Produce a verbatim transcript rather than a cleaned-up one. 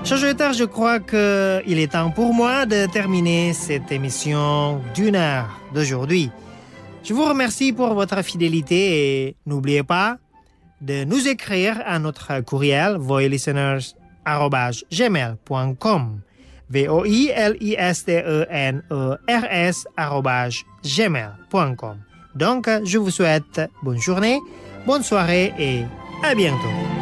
Chers auditeurs, je crois qu'il est temps pour moi de terminer cette émission d'une heure d'aujourd'hui. Je vous remercie pour votre fidélité et n'oubliez pas de nous écrire à notre courriel voilisteners arobase gmail point com v o i l i s t e n e r s arobase gmail point com. Donc, je vous souhaite bonne journée, bonne soirée et à bientôt.